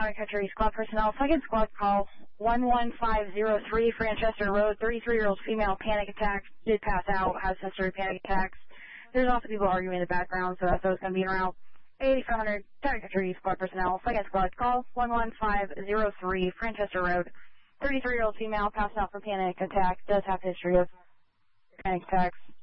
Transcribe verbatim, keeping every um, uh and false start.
Target Country Squad personnel, second squad call, one one five zero three, Franchester Road, thirty-three-year-old female, panic attack, did pass out, has sensory panic attacks. There's also people arguing in the background, so that's what's going to be en route. eighty-five hundred, Target Country Squad personnel, second squad call, one one five zero three, Franchester Road, thirty-three-year-old female, passed out from panic attack, does have history of panic attacks.